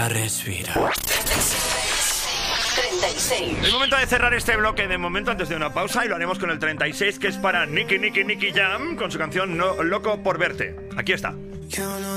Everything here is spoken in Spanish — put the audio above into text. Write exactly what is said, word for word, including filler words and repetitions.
Respira, respira. treinta y seis. Es momento de cerrar este bloque de momento antes de una pausa y lo haremos con el treinta y seis, que es para Nicky Nicky Nicky Jam con su canción No Loco por Verte. Aquí está.